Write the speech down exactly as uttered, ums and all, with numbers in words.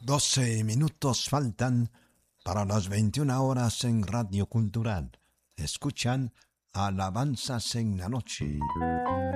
Doce minutos faltan para las veintiuna horas en Radio Cultural. Escuchan Alabanzas en la Noche.